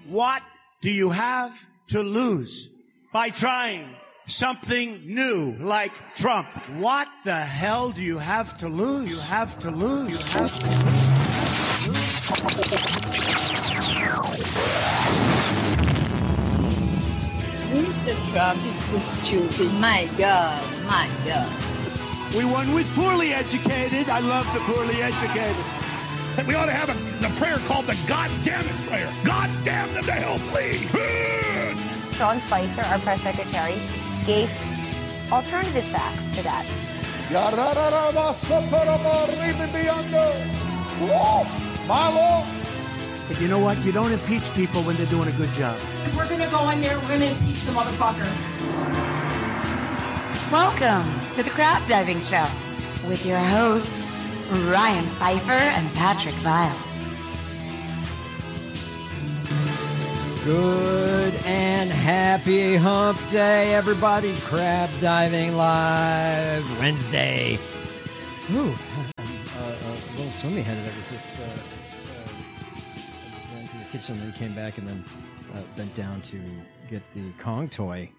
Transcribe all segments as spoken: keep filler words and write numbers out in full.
What do you have to lose by trying something new like Trump? What the hell do you have to lose? You have to lose. You have to lose. Mister Trump is so stupid. My God, my God. We won with poorly educated. I love the poorly educated. We ought to have a, a prayer called the God damn it prayer. God damn them to hell, please. Sean Spicer, our press secretary, gave alternative facts to that. But you know what? You don't impeach people when they're doing a good job. We're going to go in there, we're going to impeach the motherfucker. Welcome to the Crap Diving Show with your hosts, Ryan Pfeiffer and Patrick Vile. Good and happy hump day, everybody. Crab Diving Live Wednesday. Ooh, uh, a little swimmy headed. I was just, uh, uh, I just went to the kitchen and then came back and then uh, bent down to get the Kong toy.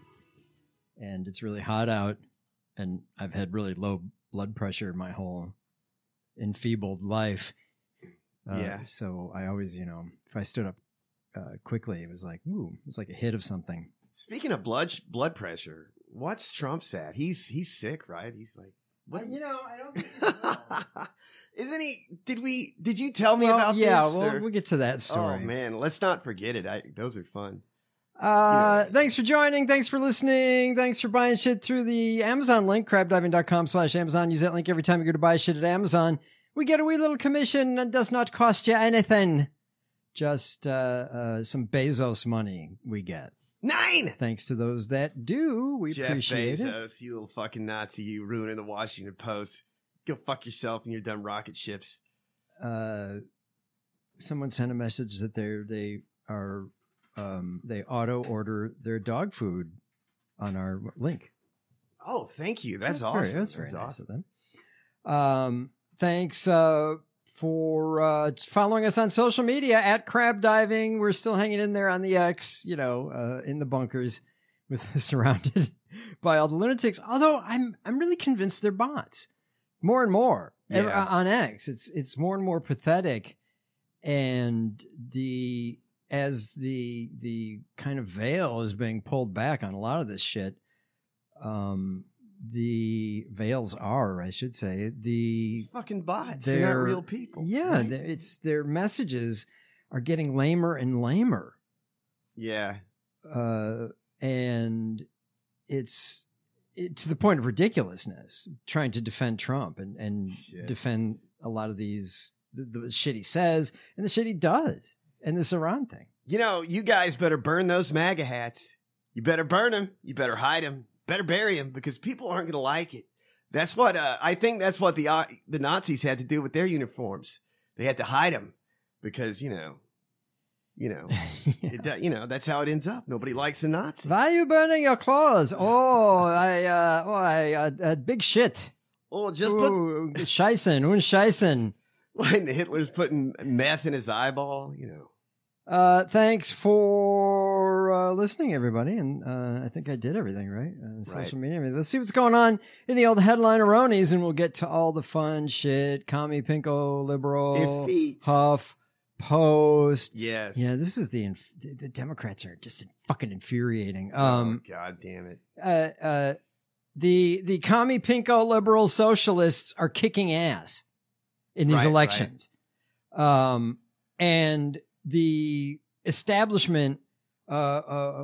And it's really hot out, and I've had really low blood pressure my whole enfeebled life. Uh, yeah. So I always, you know, if I stood up uh, quickly, it was like, ooh, it was like a hit of something. Speaking of blood blood pressure, what's Trump's at? He's he's sick, right? He's like, what? Uh, you know, I don't think Isn't he? Did we? Did you tell me well, about yeah, this? Yeah, well, or? we'll get to that story. Oh man, let's not forget it. I, those are fun. Uh, yeah. Thanks for joining. Thanks for listening. Thanks for buying shit through the Amazon link, crabdiving.com slash Amazon. Use that link every time you go to buy shit at Amazon. We get a wee little commission that does not cost you anything. Just, uh, uh, some Bezos money we get. Nine! Thanks to those that do. We Jeff appreciate Bezos, it. you little fucking Nazi, you ruining the Washington Post. Go fuck yourself and your dumb rocket ships. Uh, someone sent a message that they're, they are, Um, they auto order their dog food on our link. Oh, thank you. That's, that's awesome. Very, that's very that's nice awesome. of them. Um, thanks uh, for uh, following us on social media at Crab Diving. We're still hanging in there on the X, you know, uh, in the bunkers, with surrounded by all the lunatics. Although I'm I'm really convinced they're bots, more and more yeah. on X. It's it's more and more pathetic, and the. As the the kind of veil is being pulled back on a lot of this shit, um, the veils are, I should say, the it's fucking bots. They're, they're not real people. Yeah, right? it's their messages are getting lamer and lamer. Yeah, uh, and it's it, to the point of ridiculousness. Trying to defend Trump and and shit. defend a lot of these the, the shit he says and the shit he does. And this Iran thing. You know, you guys better burn those MAGA hats. You better burn them. You better hide them. Better bury them because people aren't going to like it. That's what uh, I think. That's what the uh, the Nazis had to do with their uniforms. They had to hide them because you know, you know, yeah. it, you know that's how it ends up. Nobody likes the Nazis. Why are you burning your clothes? Oh, I, uh, oh, I, uh, uh, big shit. Oh, just Ooh, put scheißen, unscheißen. When Hitler's putting meth in his eyeball, you know. Uh, thanks for uh, listening, everybody. And uh, I think I did everything right. Uh, social right. media. I mean, let's see what's going on in the old headline-eronies, and we'll get to all the fun shit. Commie, Pinko, Liberal, Effete. Huff, Post. Yes. Yeah, this is the inf- the Democrats are just fucking infuriating. Um, oh, God damn it. Uh, uh, the the Commie, Pinko, Liberal, Socialists are kicking ass in these right, elections. Right. Um, and the establishment, uh, uh,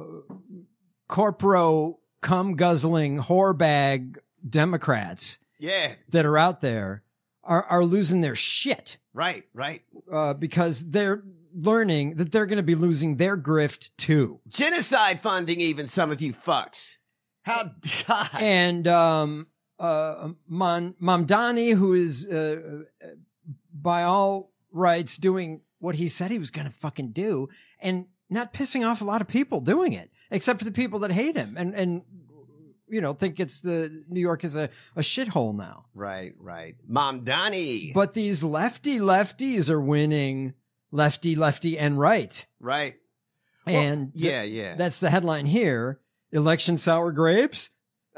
corporo cum guzzling whore bag Democrats yeah. that are out there are, are losing their shit. Right, right. Uh, because they're learning that they're going to be losing their grift too. Genocide funding, even some of you fucks. How, God. And, um, uh, Mon- Mamdani, who is, uh, by all rights doing what he said he was going to fucking do and not pissing off a lot of people doing it, except for the people that hate him and, and, you know, think it's the New York is a, a shithole now. Right, right. Mamdani. But these lefty lefties are winning lefty, lefty and right. Right. and well, yeah, yeah. That's the headline here. Election sour grapes.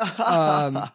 um,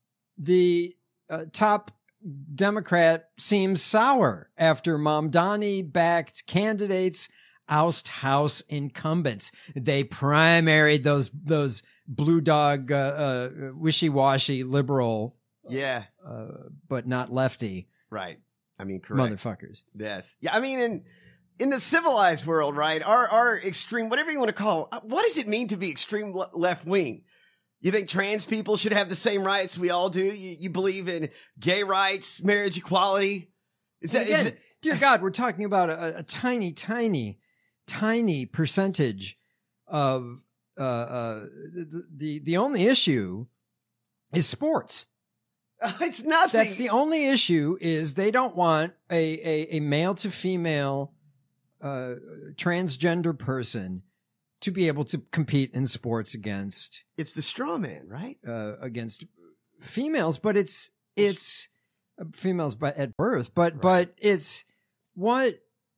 the uh, top Democrat seems sour after Mamdani-backed candidates oust House incumbents. They primaried those those blue dog, uh, uh, wishy-washy liberal, yeah, uh, but not lefty, right? I mean, correct, motherfuckers. Yes, yeah. I mean, in in the civilized world, right? Our our extreme, whatever you want to call it, what does it mean to be extreme le- left wing? You think trans people should have the same rights we all do? You, you believe in gay rights, marriage equality? Is that, again, is it- dear God, we're talking about a, a tiny, tiny, tiny percentage of uh, uh, the, the the only issue is sports. It's nothing. That's the only issue. Is they don't want a a, a male to female uh, transgender person to be able to compete in sports against. It's the straw man, right? Uh, against females, but it's it's uh, females by at birth, but right. but it's what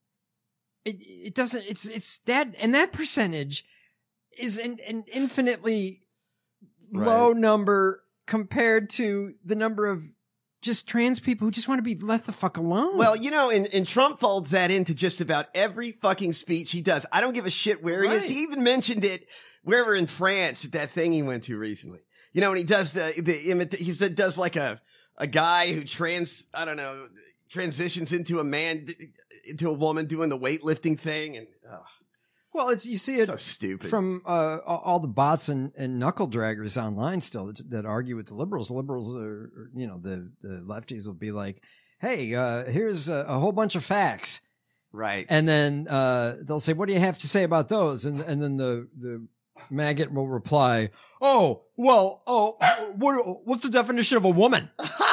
it it doesn't. It's it's that, and that percentage is an, an infinitely right. low number compared to the number of just trans people who just want to be left the fuck alone. Well, you know, and, and Trump folds that into just about every fucking speech he does. I don't give a shit where right. he is. He even mentioned it wherever in France at that thing he went to recently. You know, when he does the, the imita- he said, does like a, a guy who trans, I don't know, transitions into a man, into a woman doing the weightlifting thing. And, oh. Well, it's you see it so stupid. from uh, all the bots and, and knuckle draggers online still that, that argue with the liberals. The liberals are, you know, the, the lefties will be like, hey, uh, here's a, a whole bunch of facts. Right. And then uh, they'll say, what do you have to say about those? And and then the, the maggot will reply, oh, well, oh, what, what's the definition of a woman?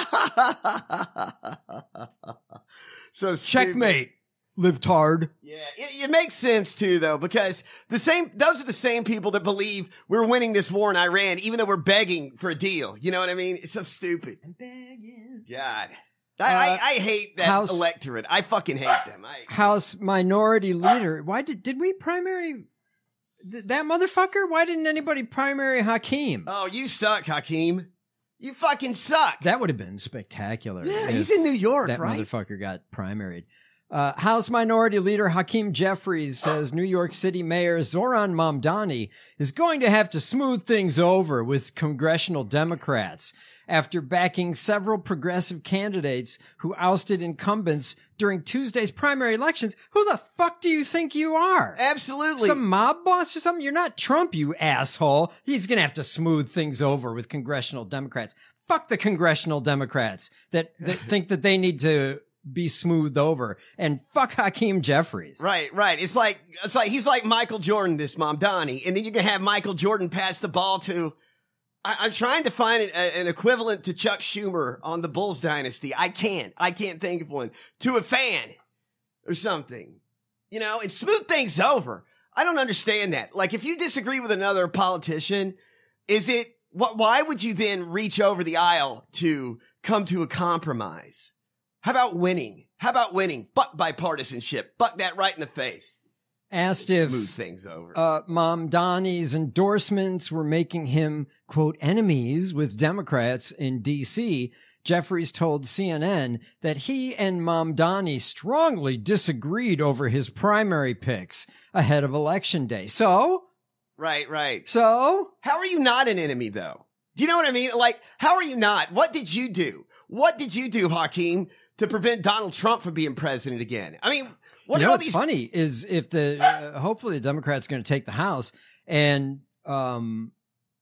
So checkmate. Libtard. Yeah, it, it makes sense too, though, because the same, those are the same people that believe we're winning this war in Iran, even though we're begging for a deal. You know what I mean? It's so stupid. I'm begging. God. Uh, I, I, I hate that House, electorate. I fucking hate them. I, House Minority Leader. Why did, did we primary th- that motherfucker? Why didn't anybody primary Hakeem? Oh, you suck, Hakeem. You fucking suck. That would have been spectacular. Yeah, he's in New York, that right? That motherfucker got primaried. Uh, House Minority Leader Hakeem Jeffries says New York City Mayor Zoran Mamdani is going to have to smooth things over with congressional Democrats after backing several progressive candidates who ousted incumbents during Tuesday's primary elections. Who the fuck do you think you are? Absolutely. Some mob boss or something? You're not Trump, you asshole. He's going to have to smooth things over with congressional Democrats. Fuck the congressional Democrats that, that think that they need to be smoothed over, and fuck Hakeem Jeffries. Right, right. It's like, it's like, he's like Michael Jordan, this Mamdani, and then you can have Michael Jordan pass the ball to, I, I'm trying to find an, an equivalent to Chuck Schumer on the Bulls dynasty. I can't, I can't think of one. To a fan or something, you know, and smooth things over. I don't understand that. Like, if you disagree with another politician, is it, what, why would you then reach over the aisle to come to a compromise? How about winning? How about winning? Buck bipartisanship. Buck that right in the face. Asked if smooth things over. Uh, Mamdani's endorsements were making him, quote, enemies with Democrats in D C, Jeffries told C N N that he and Mamdani strongly disagreed over his primary picks ahead of Election Day. So? Right, right. So? How are you not an enemy, though? Do you know what I mean? Like, how are you not? What did you do? What did you do, Hakeem, to prevent Donald Trump from being president again? I mean, what you know are all what's these- funny is if the uh, hopefully the Democrats are going to take the House, and um,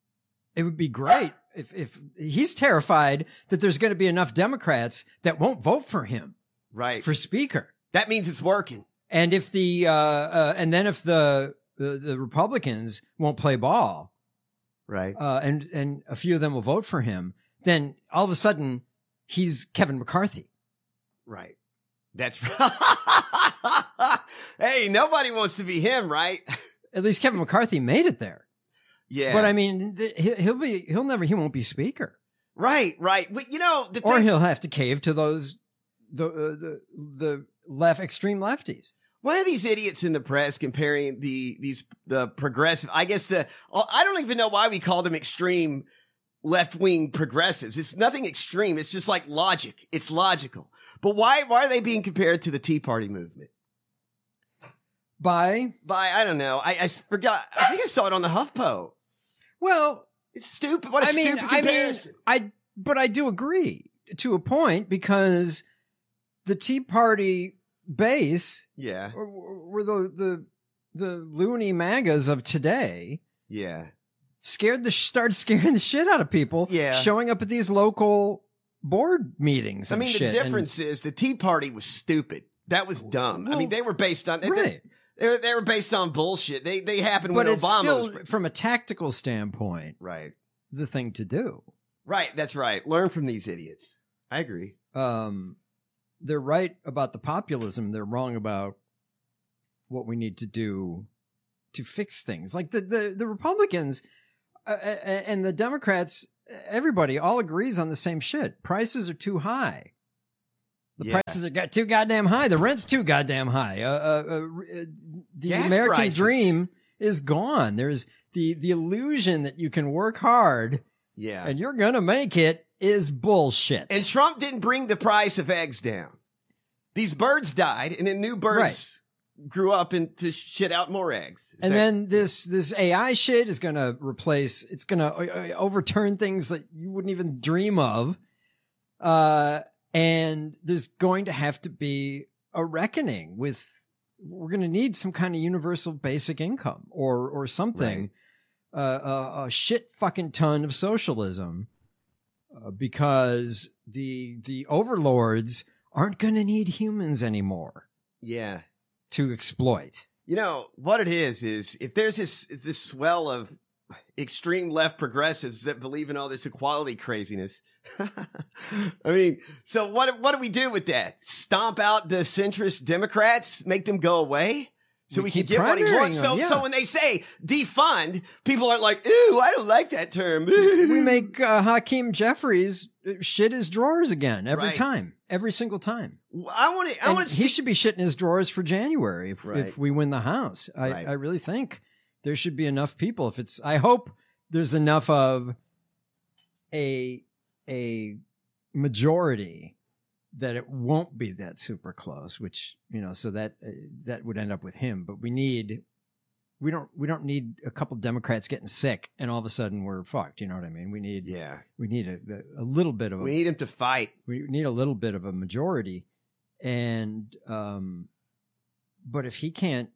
it would be great if if he's terrified that there's going to be enough Democrats that won't vote for him, right, for Speaker. That means it's working. And if the uh, uh, and then if the, the the Republicans won't play ball, right, uh, and and a few of them will vote for him, then all of a sudden he's Kevin McCarthy. Right. That's right. Hey, nobody wants to be him, right? At least Kevin McCarthy made it there. Yeah. But I mean, th- he'll be, he'll never, he won't be speaker. Right, right. But you know, the or thing- he'll have to cave to those, the, uh, the, the left, extreme lefties. Why are these idiots in the press comparing the these the progressive? I guess the I don't even know why we call them extreme left wing progressives. It's nothing extreme. It's just like logic. It's logical. But why why are they being compared to the Tea Party movement? By by I don't know. I, I forgot. I think I saw it on the HuffPo. Well, it's stupid. What a I mean, stupid comparison. I mean, I but I do agree to a point because the Tea Party base, yeah, were, were the the the loony MAGAs of today. Yeah, scared the started scaring the shit out of people. Yeah, showing up at these local board meetings. I and mean, shit. the difference and, is the Tea Party was stupid. That was dumb. Well, I mean, they were based on right. They, they were they were based on bullshit. They they happened but when it's Obama still, was from a tactical standpoint, right. The thing to do. Right. That's right. Learn from these idiots. I agree. Um. They're right about the populism. They're wrong about what we need to do to fix things. Like the the, the Republicans uh, and the Democrats, everybody all agrees on the same shit. Prices are too high. The yeah. prices are got too goddamn high. The rent's too goddamn high. Uh, uh, uh, the Gas American prices. dream is gone. There's the the illusion that you can work hard, yeah, and you're gonna make it. Is bullshit. And Trump didn't bring the price of eggs down. These birds died, and then new birds right. grew up and to shit out more eggs. Is and that- then this this A I shit is going to replace. It's going to overturn things that you wouldn't even dream of. Uh, and there's going to have to be a reckoning with. We're going to need some kind of universal basic income or or something. Right. Uh, a, a shit fucking ton of socialism. Uh, because the the overlords aren't going to need humans anymore. Yeah, to exploit. You know what it is is if there's this this swell of extreme left progressives that believe in all this equality craziness. I mean, so what what do we do with that? Stomp out the centrist Democrats, make them go away? So we, we can get what he wants. So, yeah. so when they say defund, people aren't like, "Ooh, I don't like that term." We make uh, Hakeem Jeffries shit his drawers again every right. time, every single time. I want to. I want to. He should be shitting his drawers for January if right. if we win the House. I, right. I really think there should be enough people. If it's, I hope there's enough of a a majority that it won't be that super close, which, you know, so that uh, that would end up with him. But we need, we don't, we don't need a couple Democrats getting sick and all of a sudden we're fucked. You know what I mean? We need, yeah, we need a, a little bit of, a, we need him to fight. We need a little bit of a majority. And, um, but if he can't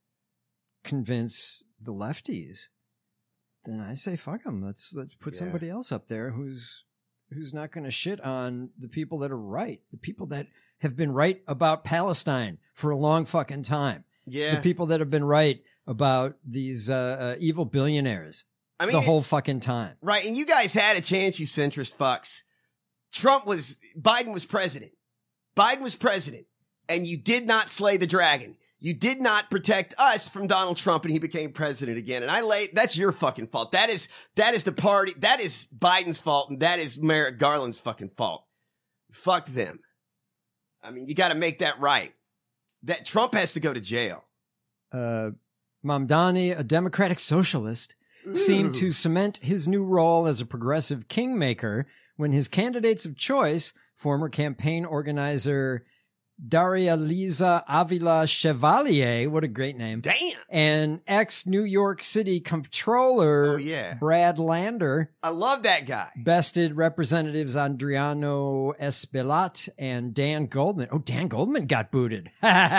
convince the lefties, then I say, fuck him. Let's, let's put yeah. somebody else up there who's, who's not going to shit on the people that are right, the people that have been right about Palestine for a long fucking time. Yeah. The people that have been right about these uh, uh, evil billionaires I mean, the whole fucking time. Right. And you guys had a chance, you centrist fucks. Trump was, Biden was president. Biden was president. And you did not slay the dragon. You did not protect us from Donald Trump and he became president again. And I lay, that's your fucking fault. That is, that is the party. That is Biden's fault. And that is Merrick Garland's fucking fault. Fuck them. I mean, you got to make that right. That Trump has to go to jail. Uh, Mamdani, a democratic socialist, Ooh. seemed to cement his new role as a progressive kingmaker when his candidates of choice, former campaign organizer Daria Liza Avila Chevalier, what a great name. Damn. And ex-New York City Comptroller oh, yeah. Brad Lander. I love that guy. Bested Representatives Adriano Espaillat and Dan Goldman. Oh, Dan Goldman got booted.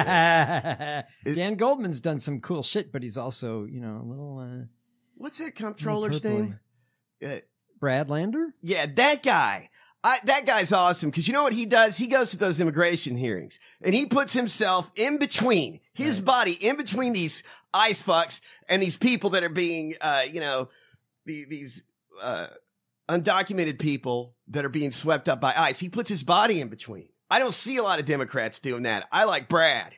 Dan Goldman's done some cool shit, but he's also, you know, a little... Uh, What's that comptroller's name? Uh, Brad Lander? Yeah, that guy. I, that guy's awesome because you know what he does? He goes to those immigration hearings and he puts himself in between his right. body, in between these ice fucks and these people that are being, uh, you know, the, these uh, undocumented people that are being swept up by ICE. He puts his body in between. I don't see a lot of Democrats doing that. I like Brad.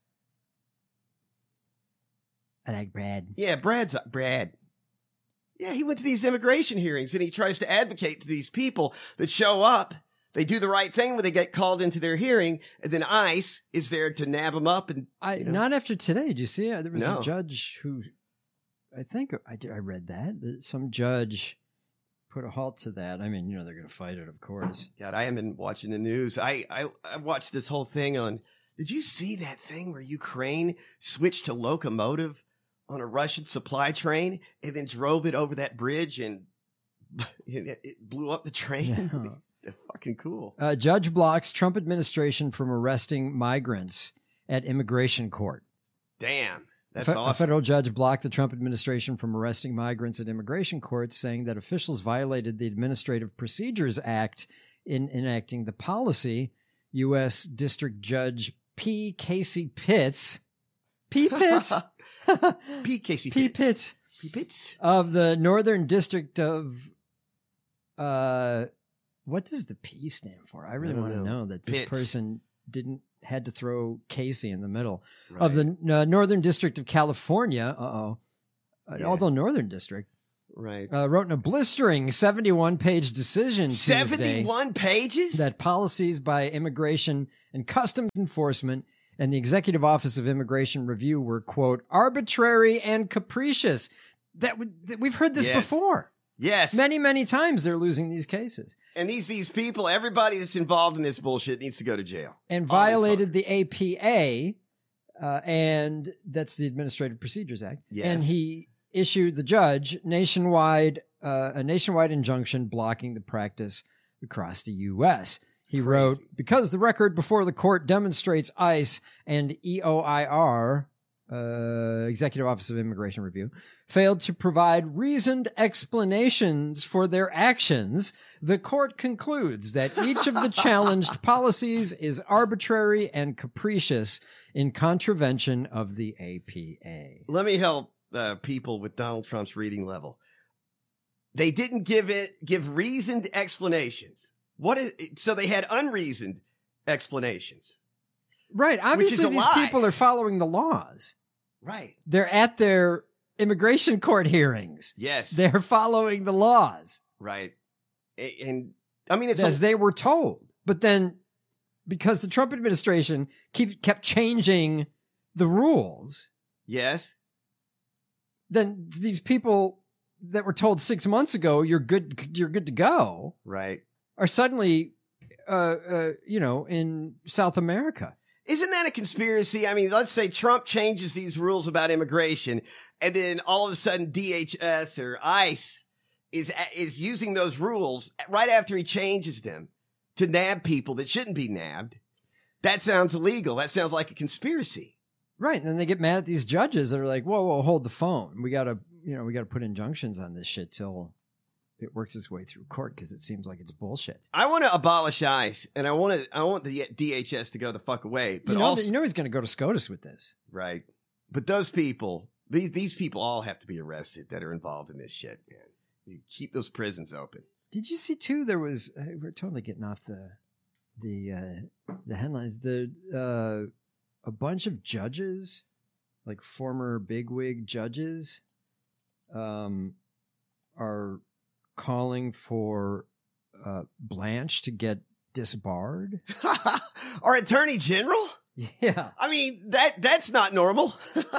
I like Brad. Yeah, Brad's Brad. Yeah, he went to these immigration hearings and he tries to advocate to these people that show up They do the right thing when they get called into their hearing, and then ICE is there to nab them up. And I you know. Not after today. Did you see it? There was No. a judge who, I think I, did, I read that, that some judge put a halt to that. I mean, you know, they're going to fight it, of course. God, I haven't been watching the news. I, I I watched this whole thing on. Did you see that thing where Ukraine switched to locomotive on a Russian supply train and then drove it over that bridge and it, it blew up the train? Yeah. That's fucking cool. Uh, judge blocks Trump administration from arresting migrants at immigration court. Damn, that's Fe- awesome. A federal judge blocked the Trump administration from arresting migrants at immigration courts, saying that officials violated the Administrative Procedures Act in enacting the policy. U S District Judge P. Casey Pitts, P. Pitts, P. Casey P. Pitts. Pitts P. Pitts. of the Northern District of, uh, what does the P stand for? I really I don't want to know. know that this Pitts. person didn't had to throw Casey in the middle. Right. Of the uh, Northern District of California, uh-oh, uh, Yeah. although Northern District, Right. uh, wrote in a blistering seventy-one page decision Tuesday seventy-one pages? that policies by Immigration and Customs Enforcement and the Executive Office of Immigration Review were, quote, arbitrary and capricious. That, w- that We've heard this Yes. before. Yes. Many, many times they're losing these cases. And these these people, everybody that's involved in this bullshit needs to go to jail. And All these violated fuckers. the A P A, uh, and that's the Administrative Procedures Act. Yes. And he issued the judge nationwide uh, a nationwide injunction blocking the practice across the U S. He crazy. wrote, because the record before the court demonstrates ICE and E O I R, uh, Executive Office of Immigration Review, failed to provide reasoned explanations for their actions, the court concludes that each of the challenged policies is arbitrary and capricious in contravention of the A P A. Let me help uh, people with Donald Trump's reading level. They didn't give it give reasoned explanations. What is so they had unreasoned explanations. Right. Obviously, a these lie. people are following the laws. Right. They're at their immigration court hearings. Yes. They're following the laws right. A- And I mean, it's as a, they were told. But then, because the Trump administration keep, kept changing the rules, yes. then these people that were told six months ago you're good, you're good to go, Right. are suddenly, uh, uh, you know, in South America. Isn't that a conspiracy? I mean, let's say Trump changes these rules about immigration, and then all of a sudden D H S or ICE is is using those rules right after he changes them to nab people that shouldn't be nabbed. That sounds illegal. That sounds like a conspiracy. Right. And then they get mad at these judges that are like, whoa, whoa, hold the phone. We got to, you know, we got to put injunctions on this shit till it works its way through court because it seems like it's bullshit. I want to abolish ICE, and I want to. I want the D H S to go the fuck away. But you know, also, that- you know he's going to go to SCOTUS with this. right. But those people, these these people, all have to be arrested that are involved in this shit, man. You keep those prisons open. Did you see too? There was uh, we're totally getting off the the uh, the headlines. The uh, a bunch of judges, like former bigwig judges, um, are calling for uh, Blanche to get disbarred. Our attorney general? Yeah. I mean, that that's not normal.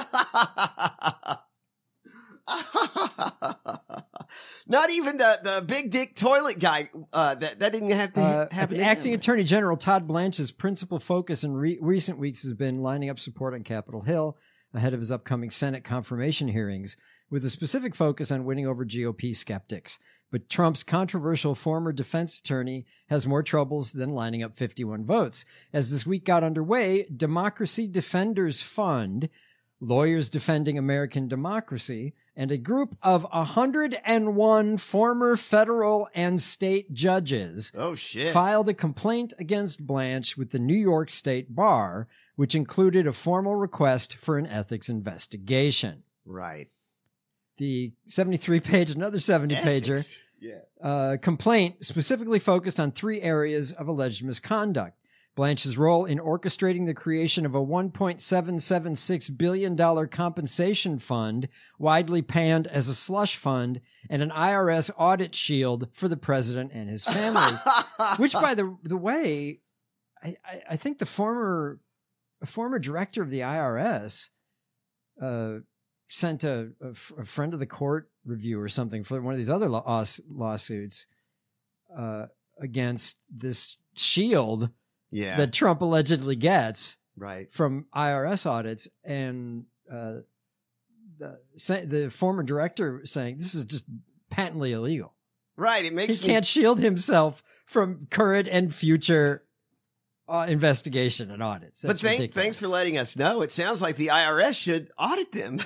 Not even the, the big dick toilet guy. Uh, that that didn't have to Uh, happen. the to acting him. Attorney General Todd Blanche's principal focus in re- recent weeks has been lining up support on Capitol Hill ahead of his upcoming Senate confirmation hearings, with a specific focus on winning over G O P skeptics. But Trump's controversial former defense attorney has more troubles than lining up fifty-one votes. As this week got underway, Democracy Defenders Fund, Lawyers Defending American Democracy, and a group of one hundred one former federal and state judges Oh shit! filed a complaint against Blanche with the New York State Bar, which included a formal request for an ethics investigation. Right. The seventy-three page, another seventy pager, Yeah. uh, complaint specifically focused on three areas of alleged misconduct. Blanche's role in orchestrating the creation of a one point seven seven six billion dollars compensation fund, widely panned as a slush fund, and an I R S audit shield for the president and his family. Which, by the the way, I, I, I think the former former director of the I R S uh, sent a, a, f- a friend of the court review or something for one of these other law- lawsuits uh, against this shield Yeah. that Trump allegedly gets Right. from I R S audits, and uh, the say, the former director saying this is just patently illegal. Right. It makes He me can't shield himself from current and future uh, investigation and audits. But That's thank, ridiculous. thanks for letting us know. It sounds like the I R S should audit them.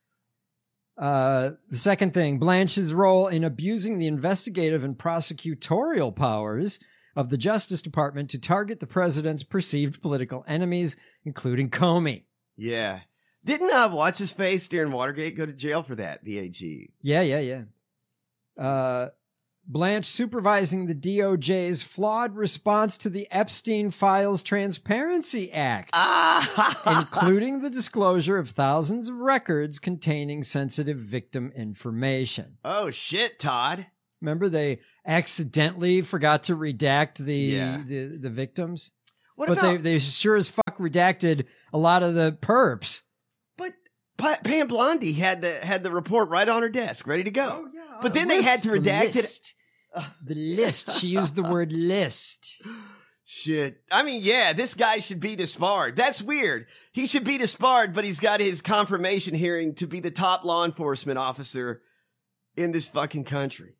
Uh, the second thing, Blanche's role in abusing the investigative and prosecutorial powers of the Justice Department to target the president's perceived political enemies, including Comey. Yeah. Didn't uh, what's his face during Watergate go to jail for that? The A G. Yeah, yeah, yeah. Uh, Blanche supervising the D O J's flawed response to the Epstein Files Transparency Act, including the disclosure of thousands of records containing sensitive victim information. Oh shit, Todd. Remember they accidentally forgot to redact the Yeah. the, the victims? What but about? they, they sure as fuck redacted a lot of the perps. But Pa- Pam Blondie had the had the report right on her desk, ready to go. Oh, yeah. But then they had to The redact it. list. The list. She used the word list. Shit. I mean, yeah, this guy should be disbarred. That's weird. He should be disbarred, but he's got his confirmation hearing to be the top law enforcement officer in this fucking country.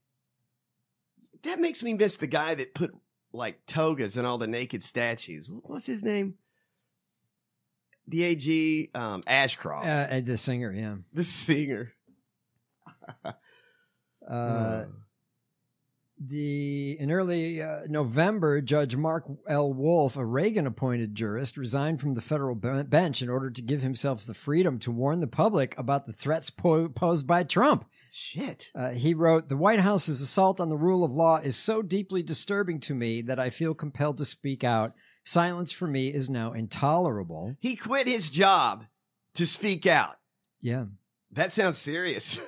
That makes me miss the guy that put like togas in all the naked statues. What's his name? The A G, um, Ashcroft. Uh, and the singer, yeah. The singer. Uh, the in early uh, November, Judge Mark L. Wolf, a Reagan-appointed jurist, resigned from the federal be- bench in order to give himself the freedom to warn the public about the threats po- posed by Trump. Shit. Uh, he wrote, "The White House's assault on the rule of law is so deeply disturbing to me that I feel compelled to speak out. Silence for me is now intolerable." He quit his job to speak out. Yeah. That sounds serious.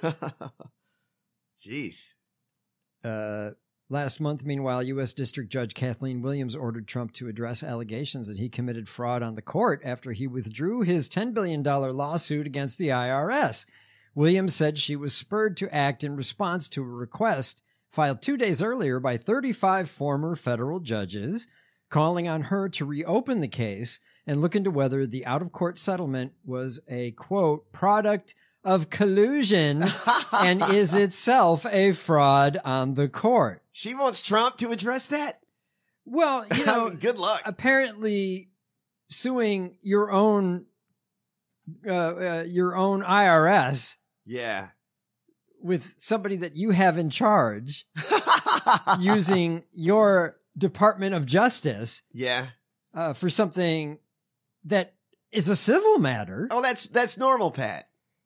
Jeez. Uh, last month, meanwhile, U S. District Judge Kathleen Williams ordered Trump to address allegations that he committed fraud on the court after he withdrew his ten billion dollars lawsuit against the I R S. Williams said she was spurred to act in response to a request filed two days earlier by thirty-five former federal judges, calling on her to reopen the case and look into whether the out-of-court settlement was a, quote, product of collusion and is itself a fraud on the court. She wants Trump to address that? Well, you know, I mean, good luck. Apparently suing your own uh, uh, your own I R S Yeah. with somebody that you have in charge using your Department of Justice Yeah. uh, for something that is a civil matter. Oh, that's that's normal, Pat.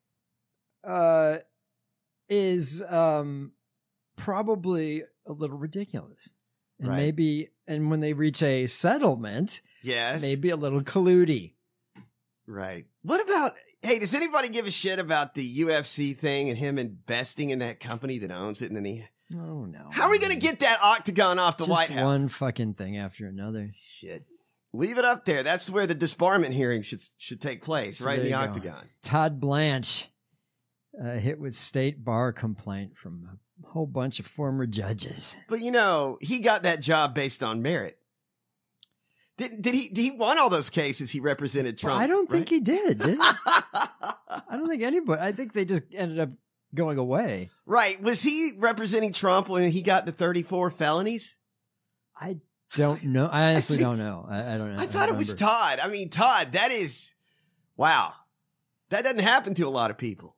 Uh, is um, probably a little ridiculous. And Right. maybe, and when they reach a settlement, Yes. maybe a little colludey. Right. What about, hey, does anybody give a shit about the U F C thing and him investing in that company that owns it? And then he, Oh, no. how are we going to get that octagon off the Just White House? one fucking thing after another. Shit. Leave it up there. That's where the disbarment hearing should should take place, So right in there the you go. octagon. Todd Blanche uh, hit with state bar complaint from a whole bunch of former judges. But you know, he got that job based on merit. Did did he? Did he won all those cases? He represented Trump. Well, I don't think right? he did. did he? I don't think anybody. I think they just ended up going away. Right. Was he representing Trump when he got the thirty-four felonies? I don't know. I honestly I think don't so. know. I, I don't know. I don't thought it was remember. Todd. I mean, Todd, that is, wow. That doesn't happen to a lot of people.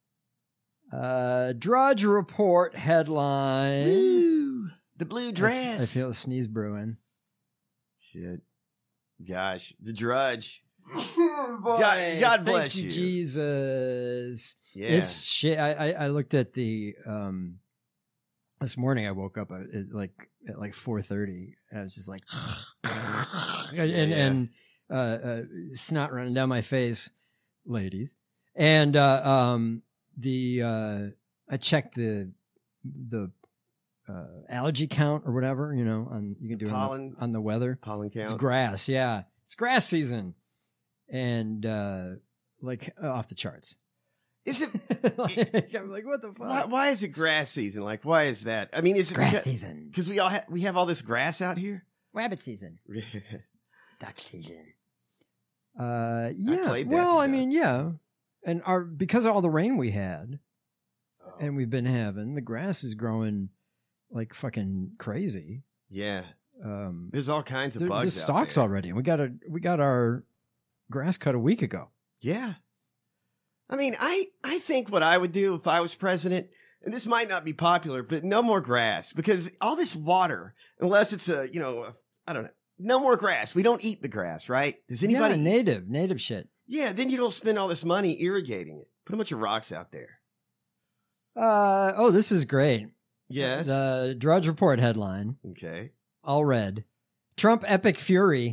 Uh, Drudge Report headline. Woo, the blue I- dress. I, feel a sneeze brewing. Shit. Gosh, the Drudge. Boy, God, God thank bless you, you. Jesus. Yeah. It's shit. I, I I looked at the um This morning I woke up at, at like at like four thirty, and I was just like, and yeah. and uh, uh, snot running down my face, ladies, and uh, um, the uh, I checked the the uh, allergy count or whatever, you know, on you can do it on Pollen. the, on the weather. Pollen count. It's grass, yeah, it's grass season, and uh, like uh, off the charts. Is it? Like, I'm like, what the fuck? Why, why is it grass season? Like, why is that? I mean, is it Grass because, season. Because we all ha- we have all this grass out here. Rabbit season. Duck season. Uh, yeah. played that Well, I today. mean, yeah, and our because of all the rain we had, Oh. and we've been having, the grass is growing like fucking crazy. Yeah, Um, there's all kinds of there, bugs. there's out stalks there. already. We got a we got our grass cut a week ago. Yeah. I mean, I, I think what I would do if I was president, and this might not be popular, but no more grass, because all this water, unless it's a, you know, a, I don't know, no more grass. We don't eat the grass, right? Does anybody? Yeah, eat- native native shit. Yeah, then you don't spend all this money irrigating it. Put a bunch of rocks out there. Uh oh, this is great. Yes. The Drudge Report headline, Okay. all red. Trump epic fury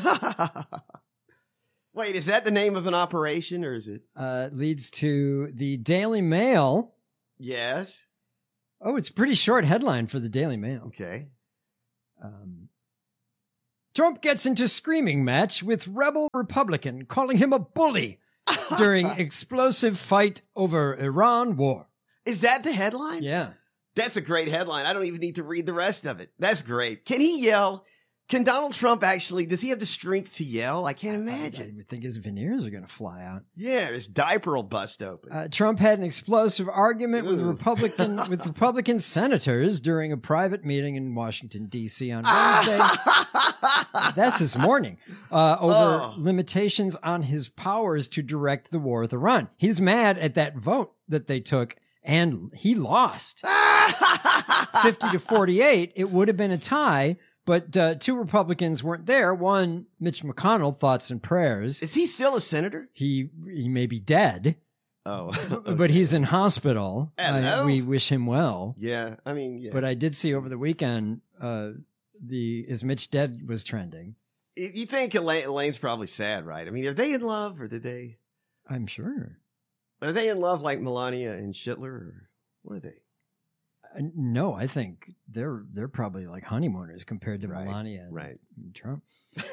Wait, is that the name of an operation, or is it? uh, leads to the Daily Mail. Yes. Oh, it's a pretty short headline for the Daily Mail. Okay. Um, Trump gets into screaming match with rebel Republican, calling him a bully during explosive fight over Iran war. Is that the headline? Yeah. That's a great headline. I don't even need to read the rest of it. That's great. Can he yell? Can Donald Trump actually, does he have the strength to yell? I can't I imagine. would think his veneers are going to fly out. Yeah, his diaper will bust open. Uh, Trump had an explosive argument with Ooh. Republican with Republican senators during a private meeting in Washington D C on Wednesday. That's this morning. Uh, over Oh. limitations on his powers to direct the war with Iran. He's mad at that vote that they took, and he lost fifty to forty-eight. It would have been a tie. But uh, two Republicans weren't there. One, Mitch McConnell, thoughts and prayers. Is he still a senator? He he may be dead, Oh. but he's in hospital. Hello? I, we wish him well. Yeah, I mean, yeah. But I did see over the weekend uh, the is Mitch dead was trending. You think Elaine, Elaine's probably sad, right? I mean, are they in love, or did they? I'm sure. Are they in love like Melania and Schittler, or what are they? Uh, no, I think they're they're probably like honeymooners compared to Right, Melania and, right. and Trump.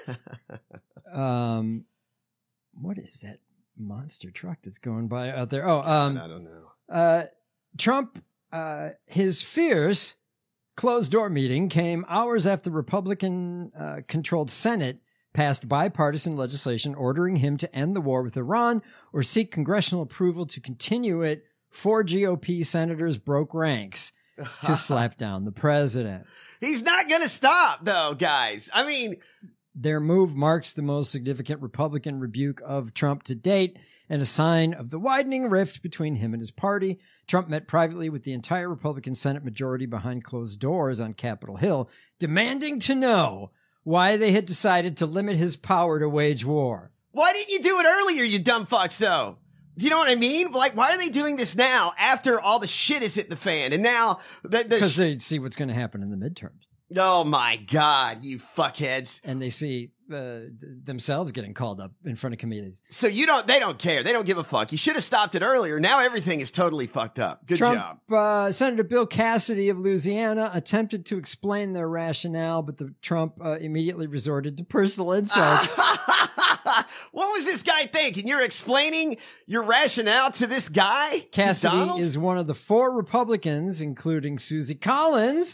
Um, what is that monster truck that's going by out there? Oh, um, I don't know. Uh, Trump, uh, his fierce closed door meeting came hours after the Republican uh, controlled Senate passed bipartisan legislation ordering him to end the war with Iran or seek congressional approval to continue it. Four G O P senators broke ranks to slap down the president. He's not going to stop, though, guys. I mean, Their move marks the most significant Republican rebuke of Trump to date and a sign of the widening rift between him and his party. Trump met privately with the entire Republican Senate majority behind closed doors on Capitol Hill, demanding to know why they had decided to limit his power to wage war. why didn't you do it earlier, you dumb fucks, though? Do you know what I mean? Like, why are they doing this now after all the shit has hit the fan? And now the, the Because sh- they see what's going to happen in the midterms. oh my God, you fuckheads. And they see uh, themselves getting called up in front of committees. So you don't, they don't care. They don't give a fuck. You should have stopped it earlier. Now everything is totally fucked up. Good Trump, job. Uh, Senator Bill Cassidy of Louisiana attempted to explain their rationale, but the Trump uh, immediately resorted to personal insults. What was this guy thinking? You're explaining your rationale to this guy? To Cassidy Donald? is one of the four Republicans, including Susie Collins,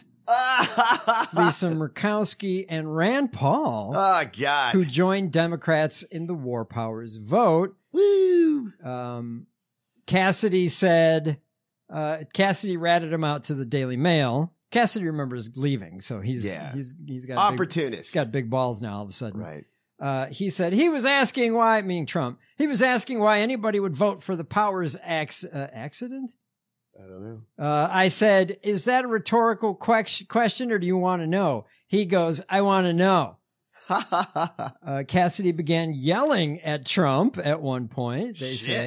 Lisa Murkowski, and Rand Paul, Oh, God. who joined Democrats in the War Powers vote. Woo! Um, Cassidy said, uh, Cassidy ratted him out to the Daily Mail. Cassidy remembers leaving, so he's Yeah. he's he's got big, Opportunist. he's got big balls now. All of a sudden, Right. Uh, he said he was asking why, meaning Trump, he was asking why anybody would vote for the Powers ac- uh, accident. I don't know. Uh, I said, is that a rhetorical que- question or do you want to know? He goes, I want to know. uh, Cassidy began yelling at Trump at one point, they Shit. say,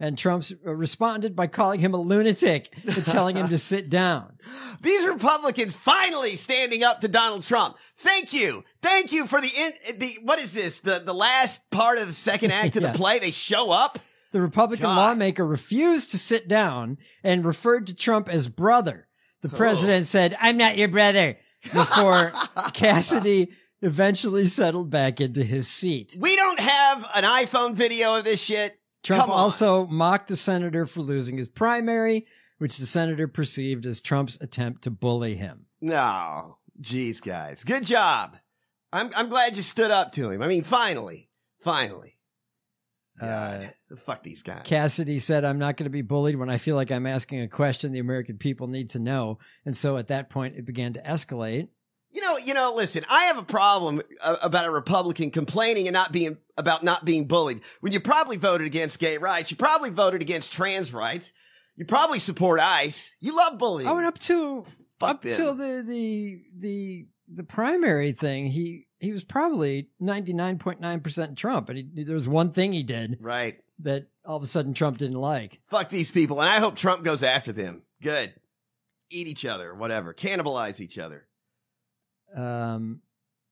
And Trump responded by calling him a lunatic and telling him to sit down. These Republicans finally standing up to Donald Trump. Thank you. Thank you for the, in, the what is this? The, the last part of the second act of Yeah. the play? They show up? The Republican God. lawmaker refused to sit down and referred to Trump as brother. The president said, I'm not your brother, before Cassidy eventually settled back into his seat. We don't have an iPhone video of this shit. Trump Come on. also mocked the senator for losing his primary, which the senator perceived as Trump's attempt to bully him. No. Jeez, guys. Good job. I'm I'm glad you stood up to him. I mean, finally. Finally. God. Uh, Fuck these guys. Cassidy said, I'm not going to be bullied when I feel like I'm asking a question the American people need to know. And so at that point, it began to escalate. You know, you know, listen, I have a problem uh, about a Republican complaining and not being about not being bullied. When you probably voted against gay rights, you probably voted against trans rights. You probably support ICE. You love bullying. Oh, and up to Fuck up them. till the the the the primary thing, he he was probably ninety-nine point nine percent Trump, and he, there was one thing he did Right. that all of a sudden Trump didn't like. Fuck these people, and I hope Trump goes after them. Good. Eat each other, whatever. Cannibalize each other. Um,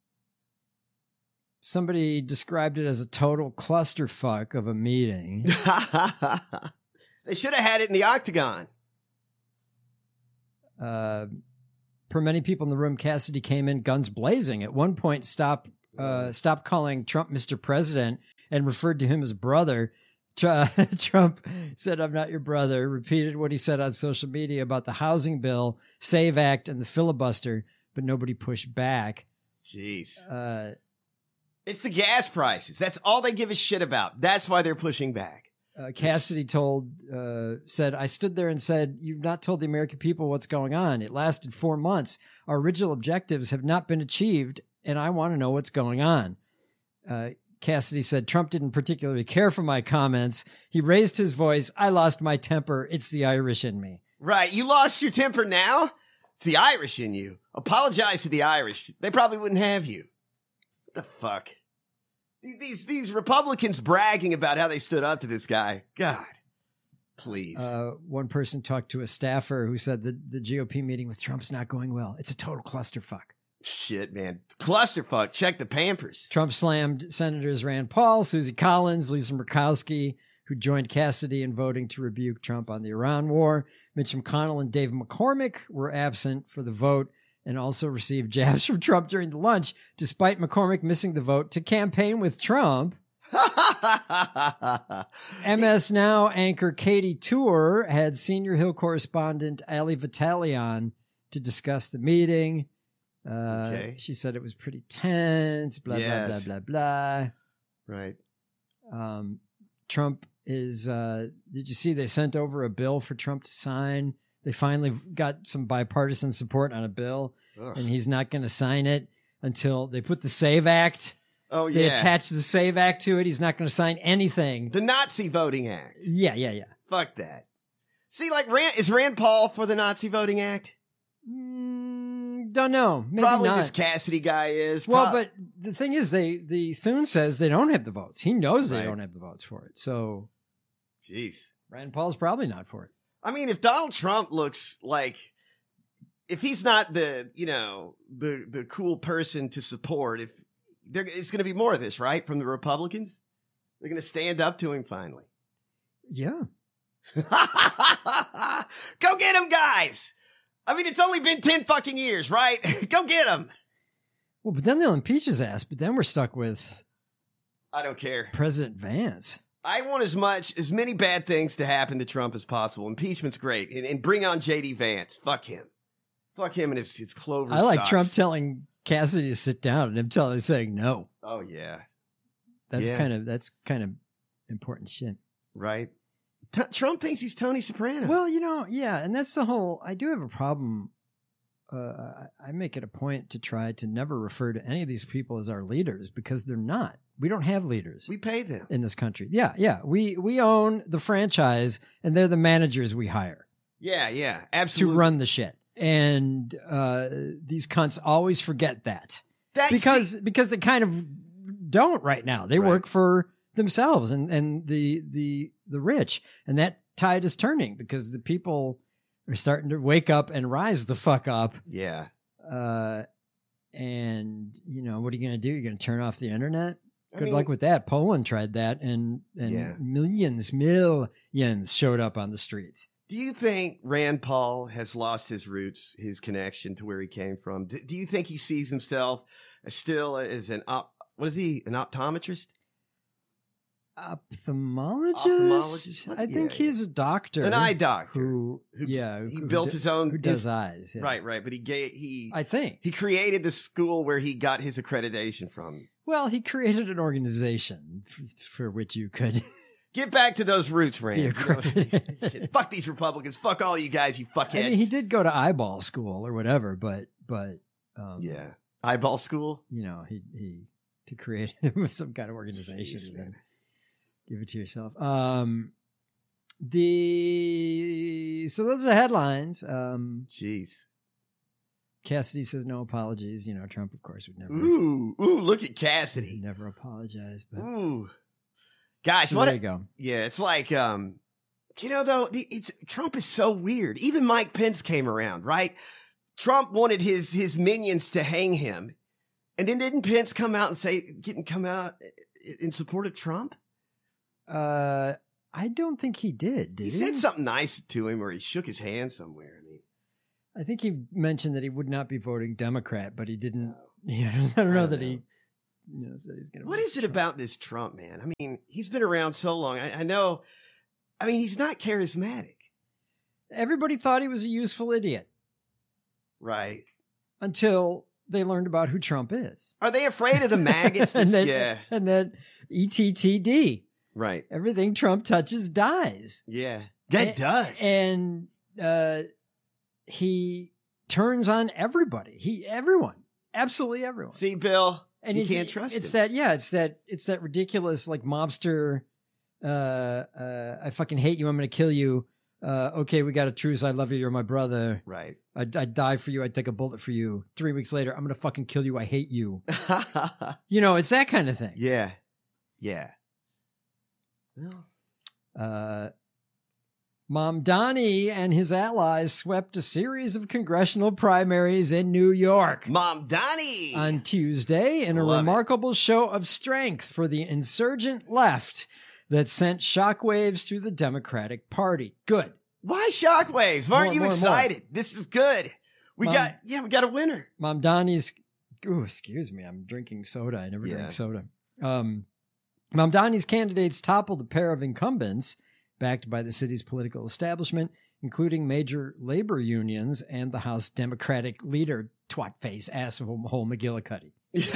somebody described it as a total clusterfuck of a meeting. They should have had it in the octagon. Uh, per many people in the room, Cassidy came in guns blazing. At one point, stopped uh, stopped calling Trump Mister President and referred to him as brother. Tr- Trump said, I'm not your brother, repeated what he said on social media about the housing bill, SAVE Act, and the filibuster, but nobody pushed back. Jeez. Uh, It's the gas prices. That's all they give a shit about. That's why they're pushing back. Uh, Cassidy told, uh, said, I stood there and said, you've not told the American people what's going on. It lasted four months. Our original objectives have not been achieved, and I want to know what's going on. Uh, Cassidy said, Trump didn't particularly care for my comments. He raised his voice. I lost my temper. It's the Irish in me. Right. You lost your temper now? It's the Irish in you. Apologize to the Irish. They probably wouldn't have you. What the fuck? These these Republicans bragging about how they stood up to this guy. God, please. Uh, one person talked to a staffer who said the, the G O P meeting with Trump's not going well. It's a total clusterfuck. Shit, man. Clusterfuck. Check the Pampers. Trump slammed Senators Rand Paul, Susie Collins, Lisa Murkowski, who joined Cassidy in voting to rebuke Trump on the Iran war. Mitch McConnell and Dave McCormick were absent for the vote and also received jabs from Trump during the lunch, despite McCormick missing the vote to campaign with Trump. M S Now anchor Katie Tour had Senior Hill correspondent Ali Vitale on to discuss the meeting. Uh, Okay. She said it was pretty tense, blah, Yes. blah, blah, blah, Right. blah. Um, Trump is, uh, did you see they sent over a bill for Trump to sign? They finally got some bipartisan support on a bill, Ugh. and he's not going to sign it until they put the SAVE Act. Oh, They yeah. attach the SAVE Act to it. He's not going to sign anything. The Nazi Voting Act. Yeah, yeah, yeah. Fuck that. See, like, Rand, is Rand Paul for the Nazi Voting Act? Mm, don't know. Maybe Probably not. this Cassidy guy is. Well, Prob- but the thing is, they the Thune says they don't have the votes. He knows they Right. don't have the votes for it. So Jeez. Rand Paul's probably not for it. I mean, if Donald Trump looks like, if he's not the, you know, the the cool person to support, if there, it's going to be more of this, right, from the Republicans, they're going to stand up to him finally. Yeah. Go get him, guys. I mean, it's only been ten fucking years, right? Go get him. Well, but then they'll impeach his ass. But then we're stuck with I don't care. President Vance. I want as much, as many bad things to happen to Trump as possible. Impeachment's great. And, and bring on J D Vance. Fuck him. Fuck him and his, his clover I like socks. Trump telling Cassidy to sit down and him telling saying no. Oh, yeah. That's Yeah. kind of that's kind of important shit. Right. T- Trump thinks he's Tony Soprano. Well, you know, yeah, and that's the whole. I do have a problem. Uh, I I make it a point to try to never refer to any of these people as our leaders because they're not. We don't have leaders we pay them. in this country. Yeah, yeah. We we own the franchise, and they're the managers we hire Yeah, yeah. to Absolutely. run the shit. And uh, these cunts always forget that That- because because they kind of don't right now. They Right. work for themselves and, and the the the rich. And that tide is turning because the people are starting to wake up and rise the fuck up. Yeah. Uh, and, you know, what are you going to do? You're going to turn off the internet? I Good mean- luck with that. Poland tried that, and, and Yeah. millions, millions showed up on the streets. Do you think Rand Paul has lost his roots, his connection to where he came from? Do, do you think he sees himself as still as an op, what is he, an optometrist? Ophthalmologist? Ophthalmologist? What? I think Yeah, he's a doctor. An eye doctor. Who, Who- yeah. he who built do- his own- Who does his- eyes. Yeah. Right, right. But he gave, he, I think. he created the school where he got his accreditation from. Well, he created an organization f- for which you could Get back to those roots, Rand. be You know, accredited. shit, fuck these Republicans. Fuck all you guys, you fuckheads. I mean, he did go to eyeball school or whatever, but, but, um, Yeah. Eyeball school? you know, he, he, to create some kind of organization. Jeez, and man. then give it to yourself. Um, the, so those are the headlines. Um, Jeez. Cassidy says no apologies. You know, Trump, of course, would never, Ooh, ooh, look at would Cassidy. never apologize, but Ooh. Guys, so what there a, you go. yeah, it's like, um, you know, though, the- it's Trump is so weird. Even Mike Pence came around, right? Trump wanted his his minions to hang him, and then didn't Pence come out and say, didn't come out in support of Trump? Uh, I don't think he did. Did He he? said something nice to him, or he shook his hand somewhere. I mean, I think he mentioned that he would not be voting Democrat, but he didn't. Yeah, I don't know don't that know. he, you know, said he's going to. what is it about this Trump man? I mean, he's been around so long. I, I know. I mean, he's not charismatic, Everybody thought he was a useful idiot right? until they learned about who Trump is. Are they afraid of the maggots? and then, yeah, and then E T T D. right. Everything Trump touches dies. Yeah, that And- does. And uh, he turns on everybody. He, everyone, absolutely everyone. See, Bill, And you it's, can't trust it's him. that, yeah, it's that, it's that ridiculous, like mobster. Uh, uh, I fucking hate you. I'm going to kill you. Uh, okay, we got a truce. I love you. You're my brother. Right. I'd, I'd die for you. I'd take a bullet for you. Three weeks later, I'm going to fucking kill you. I hate you. You know, it's that kind of thing. yeah. Yeah. Well, Uh, Mamdani and his allies swept a series of congressional primaries in New York Mom Donnie. on Tuesday in a Love it. remarkable show of strength for the insurgent left that sent shockwaves through the Democratic Party. Good. Why shockwaves? Aren't More, you more, more. excited? This is good. We Mom- got, yeah, we got a winner. Mamdani's, ooh, excuse me, I'm drinking soda. I never Yeah. drink soda. Um, Mamdani's candidates toppled a pair of incumbents backed by the city's political establishment, including major labor unions and the House Democratic leader, twat-face, asshole McGillicuddy.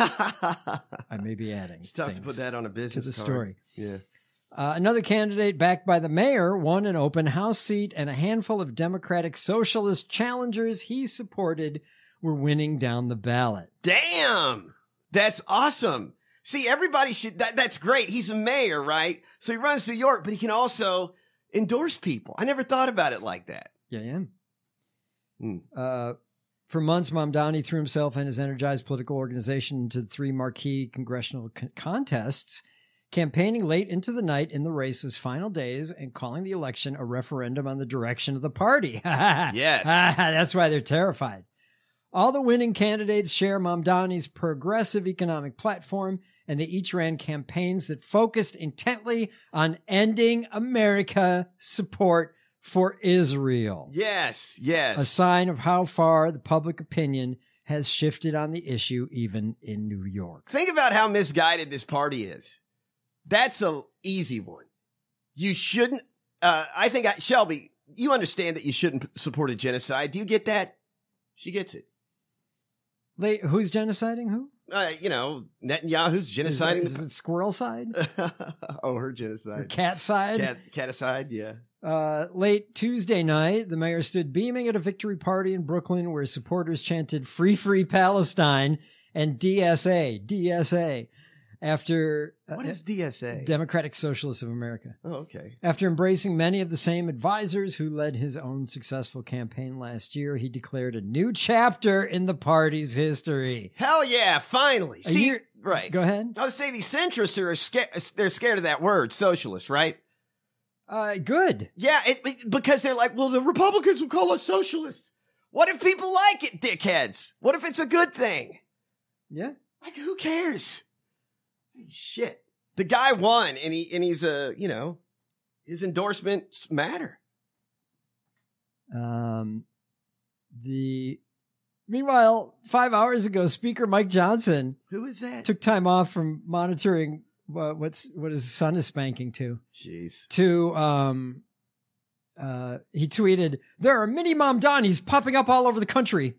I may be adding It's tough to things put that on a business to the card. story. Yeah. Uh, another candidate backed by the mayor won an open house seat, and a handful of Democratic socialist challengers he supported were winning down the ballot. Damn. That's awesome. See, everybody should, that, that's great. He's a mayor, right? So he runs New York, but he can also endorse people. I never thought about it like that. Yeah, yeah. Hmm. Uh, for months, Mamdani threw himself and his energized political organization into three marquee congressional con- contests, campaigning late into the night in the race's final days and calling the election a referendum on the direction of the party. Yes. That's why they're terrified. All the winning candidates share Mamdani's progressive economic platform, and they each ran campaigns that focused intently on ending America support for Israel. Yes. Yes. A sign of how far the public opinion has shifted on the issue, even in New York. Think about how misguided this party is. That's a easy one. You shouldn't, uh, I think, I, Shelby, you understand that you shouldn't support a genocide. Do you get that? She gets it. Wait, who's genociding who? Uh, you know, Netanyahu's Is, genociding. is it squirrel side? oh, her Or genocide. cat side? Cat, caticide, yeah. Uh, late Tuesday night, the mayor stood beaming at a victory party in Brooklyn where supporters chanted "Free, Free Palestine" and D S A, D S A, after uh, What is D S A? Democratic Socialists of America. oh, okay. After embracing many of the same advisors who led his own successful campaign last year, he declared a new chapter in the party's history. Hell yeah, finally. A See, year- Right. Go ahead. I would say these centrists are scared. They're scared of that word, socialist, right? Uh, good. Yeah, it, it- because they're like, well, the Republicans will call us socialists. What if people like it, dickheads? What if it's a good thing? Yeah. Like, who cares? Shit. The guy won, and he and he's a, you know, his endorsements matter. Um, the meanwhile, five hours ago, Speaker Mike Johnson Who is that? took time off from monitoring uh, what's what his son is spanking to. Jeez. To um, uh, he tweeted, "There are mini mom Donnies popping up all over the country.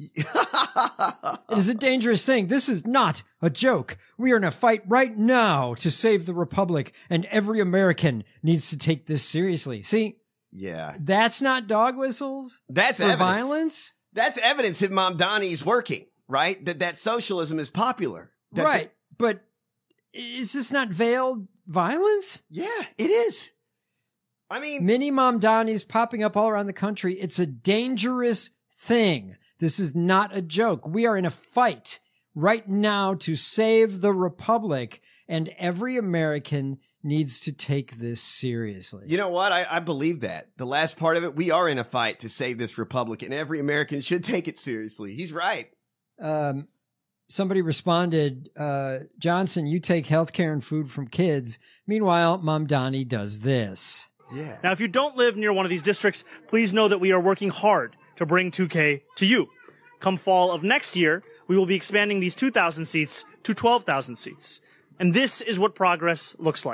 It is a dangerous thing. This is not a joke. We are in a fight right now to save the Republic, and every American needs to take this seriously." See, Yeah. that's not dog whistles. That's for evidence. violence. That's evidence that Mom Donnie's working, right? That that socialism is popular. That Right. But is this not veiled violence? the- yeah, it is. I mean, Mini Mom Donnies popping up all around the country. It's a dangerous thing. This is not a joke. We are in a fight right now to save the Republic, and every American needs to take this seriously. you know what? I, I believe that. The last part of it, we are in a fight to save this republic, and every American should take it seriously. He's right. Um, somebody responded, uh, Johnson, you take healthcare and food from kids. Meanwhile, Mom Donnie does this. Yeah. Now, if you don't live near one of these districts, please know that we are working hard to bring two K to you. Come fall of next year, we will be expanding these two thousand seats to twelve thousand seats. And this is what progress looks like.